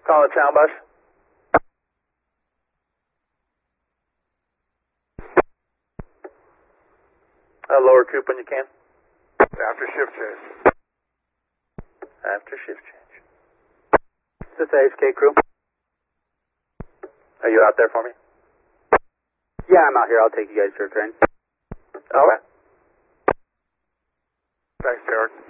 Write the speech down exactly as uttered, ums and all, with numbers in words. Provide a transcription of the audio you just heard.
Call the channel bus. Uh, lower troop when you can. After shift change. After shift change. This is H K crew. Are you out there for me? Yeah, I'm out here. I'll take you guys to your train. All right. Thanks, Derek.